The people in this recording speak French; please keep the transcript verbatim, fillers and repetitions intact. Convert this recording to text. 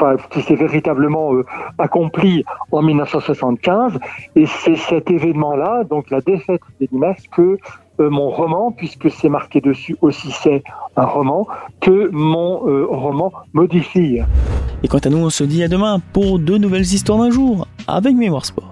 enfin, qui s'est véritablement euh, accompli en mille neuf cent soixante-quinze. Et c'est cet événement-là, donc la défaite des Limaces, que euh, mon roman, puisque c'est marqué dessus aussi, c'est un roman, que mon euh, roman modifie. Et quant à nous, on se dit à demain pour deux nouvelles histoires d'un jour avec Mémoire Sport.